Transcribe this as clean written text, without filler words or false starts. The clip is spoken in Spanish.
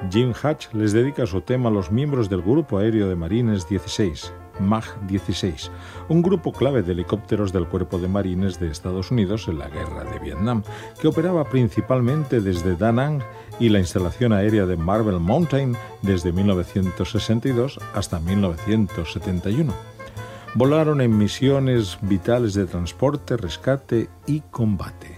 Jim Hatch les dedica su tema a los miembros del Grupo Aéreo de Marines 16, MAG-16, un grupo clave de helicópteros del Cuerpo de Marines de Estados Unidos en la Guerra de Vietnam, que operaba principalmente desde Da Nang y la instalación aérea de Marble Mountain desde 1962 hasta 1971. Volaron en misiones vitales de transporte, rescate y combate.